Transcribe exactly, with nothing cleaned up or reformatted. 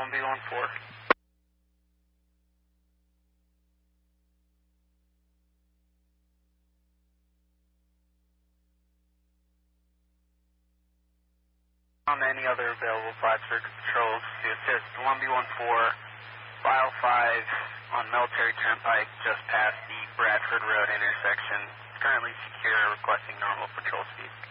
one B one four. On any other available flights for controls to assist one B one four, file five on Military Turnpike just past the Bradford Road intersection. Currently secure, requesting normal patrol speed.